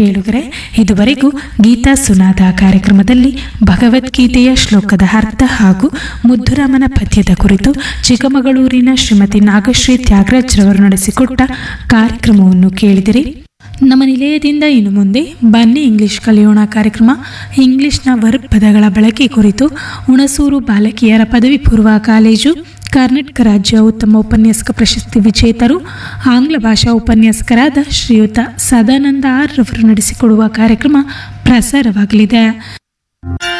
ಕೇಳುಗರೆ, ಇದುವರೆಗೂ ಗೀತಾ ಸುನಾದ ಕಾರ್ಯಕ್ರಮದಲ್ಲಿ ಭಗವದ್ಗೀತೆಯ ಶ್ಲೋಕದ ಅರ್ಥ ಹಾಗೂ ಮುದ್ದುರಾಮನ ಪದ್ಯದ ಕುರಿತು ಚಿಕ್ಕಮಗಳೂರಿನ ಶ್ರೀಮತಿ ನಾಗಶ್ರೀ ತ್ಯಾಗರಾಜ್ ರವರು ನಡೆಸಿಕೊಟ್ಟ ಕಾರ್ಯಕ್ರಮವನ್ನು ಕೇಳಿದಿರಿ. ನಮ್ಮ ನಿಲಯದಿಂದ ಇನ್ನು ಮುಂದೆ ಬನ್ನಿ ಇಂಗ್ಲಿಷ್ ಕಲಿಯೋಣ ಕಾರ್ಯಕ್ರಮ. ಇಂಗ್ಲಿಷ್ನ ವರ್ಬ್ ಪದಗಳ ಬಳಕೆ ಕುರಿತು ಹುಣಸೂರು ಬಾಲಕಿಯರ ಪದವಿ ಪೂರ್ವ ಕಾಲೇಜು, ಕರ್ನಾಟಕ ರಾಜ್ಯ ಉತ್ತಮ ಉಪನ್ಯಾಸಕ ಪ್ರಶಸ್ತಿ ವಿಜೇತರು, ಆಂಗ್ಲ ಭಾಷಾ ಉಪನ್ಯಾಸಕರಾದ ಶ್ರೀಯುತ ಸದಾನಂದ ಆರ್ ರವರು ನಡೆಸಿಕೊಡುವ ಕಾರ್ಯಕ್ರಮ ಪ್ರಸಾರವಾಗಲಿದೆ.